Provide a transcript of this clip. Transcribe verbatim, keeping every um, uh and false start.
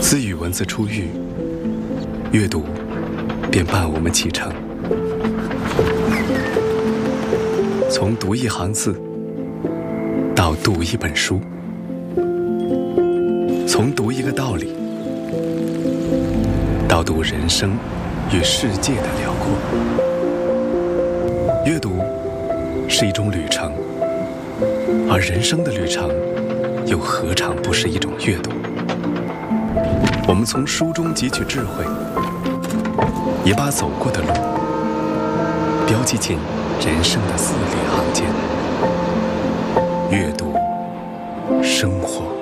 自语文字初遇，阅读便伴我们启程。从读一行字到读一本书，从读一个道理到读人生与世界的辽阔。阅读是一种旅程，而人生的旅程又何尝不是一种阅读？我们从书中汲取智慧，也把走过的路标记进人生的字里行间。阅读，生活。